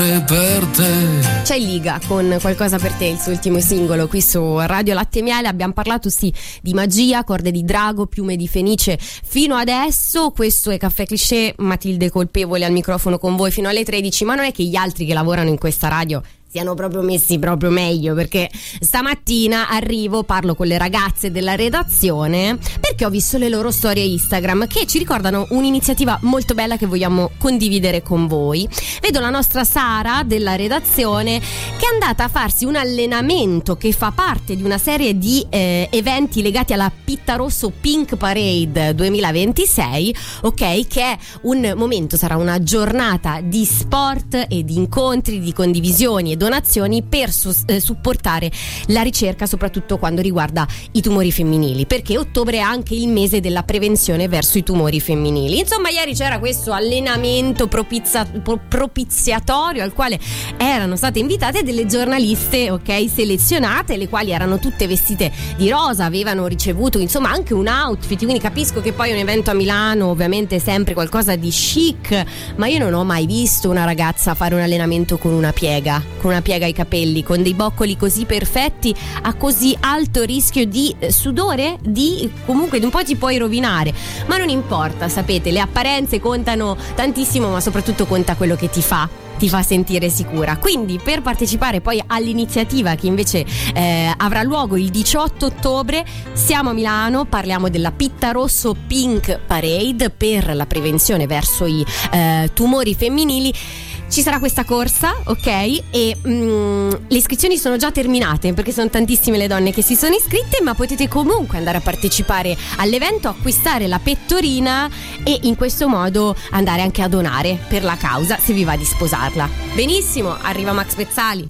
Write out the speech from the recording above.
Per te. C'è Liga con Qualcosa per te, il suo ultimo singolo qui su Radio Latte e Miele. Abbiamo parlato sì di magia, corde di drago, piume di fenice fino adesso. Questo è Caffè Cliché, Matilde Colpevole al microfono con voi fino alle 13. Ma non è che gli altri che lavorano in questa radio siano proprio messi proprio meglio, perché stamattina arrivo, parlo con le ragazze della redazione perché ho visto le loro storie Instagram che ci ricordano un'iniziativa molto bella che vogliamo condividere con voi. Vedo la nostra Sara della redazione che è andata a farsi un allenamento che fa parte di una serie di eventi legati alla Pitta Rosso Pink Parade 2026, ok, che è un momento, sarà una giornata di sport e di incontri, di condivisioni e donazioni per supportare la ricerca, soprattutto quando riguarda i tumori femminili, perché ottobre è anche il mese della prevenzione verso i tumori femminili. Insomma, ieri c'era questo allenamento propiziatorio al quale erano state invitate delle giornaliste, ok, selezionate, le quali erano tutte vestite di rosa, avevano ricevuto insomma anche un outfit, quindi capisco che poi un evento a Milano ovviamente è sempre qualcosa di chic, ma io non ho mai visto una ragazza fare un allenamento con una piega ai capelli, con dei boccoli così perfetti a così alto rischio di sudore, di comunque un po' ti puoi rovinare, ma non importa, sapete, le apparenze contano tantissimo, ma soprattutto conta quello che ti fa sentire sicura. Quindi per partecipare poi all'iniziativa che invece avrà luogo il 18 ottobre, siamo a Milano, parliamo della Pitta Rosso Pink Parade per la prevenzione verso i tumori femminili. Ci sarà questa corsa, ok? E le iscrizioni sono già terminate perché sono tantissime le donne che si sono iscritte, ma potete comunque andare a partecipare all'evento, acquistare la pettorina e in questo modo andare anche a donare per la causa se vi va di sposarla. Benissimo, arriva Max Pezzali.